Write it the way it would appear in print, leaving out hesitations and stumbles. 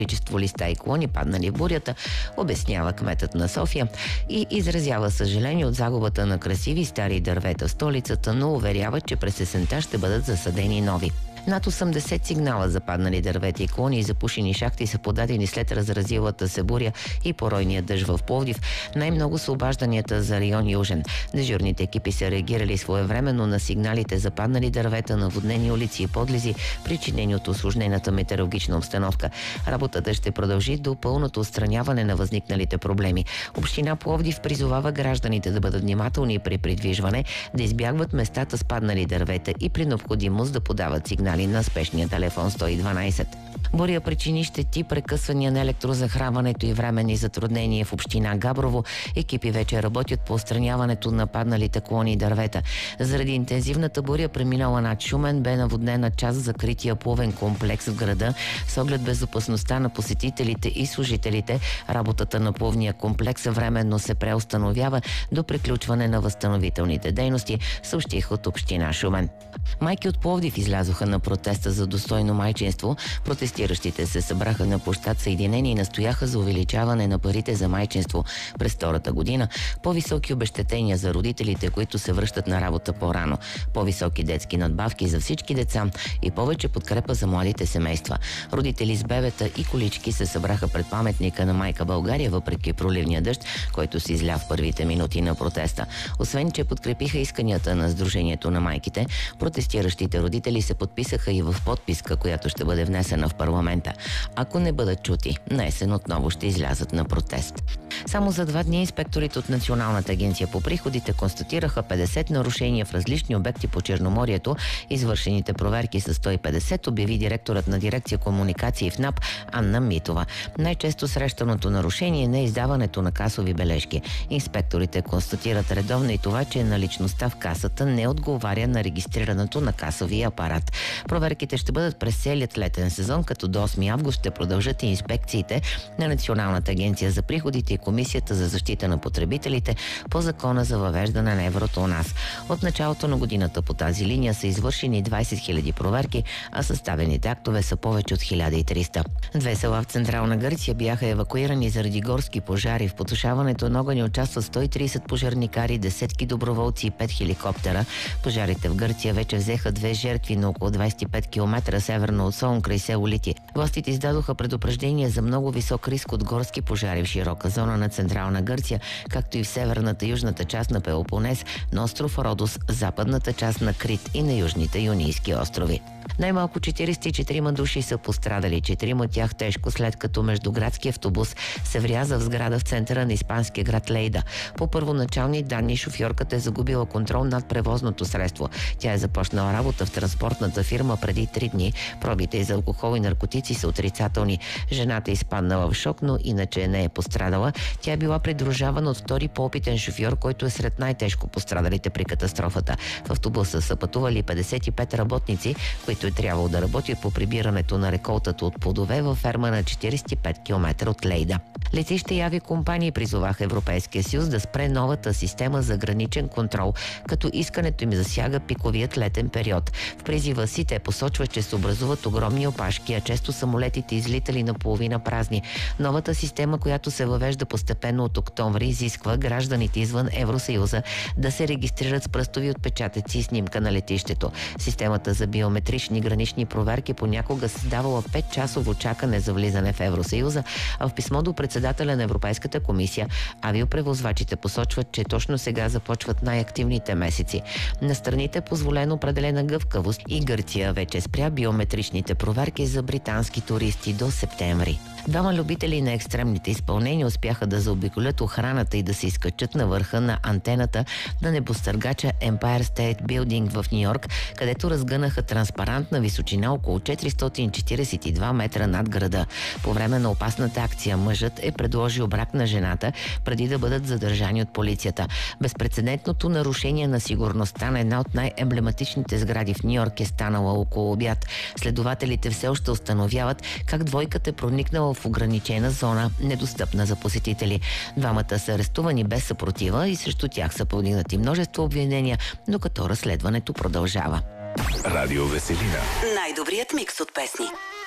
количество листа и клони, паднали в бурята, обяснява кметът на София и изразява съжаление от загубата на красиви стари дървета в столицата, но уверява, че през есента ще бъдат засадени нови. Над 80 сигнала за паднали дървета и клони и запушени шахти са подадени след разразилата се буря и поройния дъжд в Пловдив. Най-много са обажданията за район Южен. Дежурните екипи са реагирали своевременно на сигналите за паднали дървета, наводнени улици и подлези, причинени от усложнената метеорологична обстановка. Работата ще продължи до пълното отстраняване на възникналите проблеми. Община Пловдив призовава гражданите да бъдат внимателни при придвижване, да избягват местата с паднали дървета и при необходимост да подават сигнали на спешния телефон 112. Буря причини щети, прекъсвания на електрозахранването и временни затруднения в община Габрово. Екипи вече работят по отстраняването на падналите клони и дървета. Заради интензивната буря, преминала над Шумен, бе наводнена част в закрития плувен комплекс в града. С оглед безопасността на посетителите и служителите, работата на плувния комплекс временно се преустановява до приключване на възстановителните дейности, съобщих от община Шумен. Майки от Пловдив излязоха на протеста за достойно майчинство. Протестиращите се събраха на площад Съединение и настояха за увеличаване на парите за майчинство през втората година, по-високи обезщетения за родителите, които се връщат на работа по-рано, по-високи детски надбавки за всички деца и повече подкрепа за младите семейства. Родители с бебета и колички се събраха пред паметника на майка България, въпреки проливния дъжд, който се изля в първите минути на протеста. Освен, че подкрепиха исканията на Сдружението на майките, протестиращите родители се подписаха и в подписка, която ще бъде внесена в парламента. Ако не бъдат чути, на есен отново ще излязат на протест. Само за 2 дни инспекторите от Националната агенция по приходите констатираха 50 нарушения в различни обекти по Черноморието. Извършените проверки са 150, обяви директорът на дирекция комуникации в НАП Анна Митова. Най-често срещаното нарушение е на издаването на касови бележки. Инспекторите констатират редовно и това, че наличността в касата не отговаря на регистрирането на касовия апарат. Проверките ще бъдат през целият летен сезон, като до 8 август ще продължат и инспекциите на Националната агенция за приходите и Комисията за защита на потребителите по закона за въвеждане на еврото у нас. От началото на годината по тази линия са извършени 20 000 проверки, а съставените актове са повече от 1300. 2 села в Централна Гърция бяха евакуирани заради горски пожари. В потушаването на огъня участват 130 пожарникари, десетки доброволци и 5 хеликоптера. Пожарите в Гърция вече взеха 2 жертви на около 25 км северно от Солун край село Лити. Властите издадоха предупреждение за много висок риск от горски пожари в широка зона на Централна Гърция, както и в северната и южната част на Пелопонес, на остров Родос, западната част на Крит и на южните Йонийски острови. Най-малко 44 души са пострадали, 4 от тях тежко, след като междуградски автобус се вряза в сграда в центъра на испанския град Лейда. По първоначални данни шофьорката е загубила контрол над превозното средство. Тя е започнала работа в транспортната фирма преди 3 дни. Пробите за алкохол и наркотици са отрицателни. Жената е изпаднала в шок, но иначе не е пострадала. Тя е била придружавана от втори по-опитен шофьор, който е сред най-тежко пострадалите при катастрофата. В автобуса са пътували 55 работници, които е трябвало да работят по прибирането на реколтата от плодове във ферма на 45 км от Лейда. Летища и авиакомпании призоваха Европейския съюз да спре новата система за граничен контрол, като искането им засяга пиковият летен период. В призива си те посочват, че се образуват огромни опашки, а често самолетите излитали наполовина празни. Новата система, която се въвежда постепенно от октомври, изисква гражданите извън Евросъюза да се регистрират с пръстови отпечатъци и снимка на летището. Системата за биометрични гранични проверки понякога създавала 5-часово чакане за влизане в Евросъюза, а в писмо до председателя на Европейската комисия авиопревозвачите посочват, че точно сега започват най-активните месеци. На страните е позволена определена гъвкавост и Гърция вече спря биометричните проверки за британски туристи до септември. 2 любители на екстремните изпълнения успяха да заобиколят охраната и да се изкачат на върха на антената на небостъргача Empire State Building в Нью-Йорк, където разгънаха транспарант на височина около 442 метра над града. По време на опасната акция мъжът е предложил брак на жената, преди да бъдат задържани от полицията. Безпрецедентното нарушение на сигурността на една от най-емблематичните сгради в Нью-Йорк е станала около обяд. Следователите все още установяват как двойката е проникнала в ограничена зона, недостъпна за посетители. 2 са арестувани без съпротива и срещу тях са повдигнати множество обвинения, докато разследването продължава. Радио Веселина. Най-добрият микс от песни.